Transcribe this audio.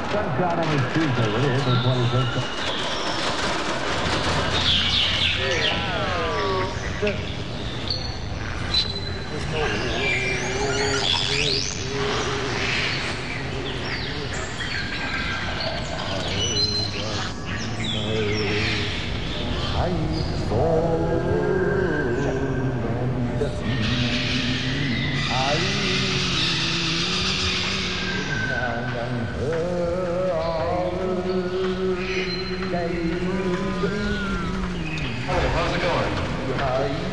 Sunshot on his Tuesday with a hit for 26. How's it going?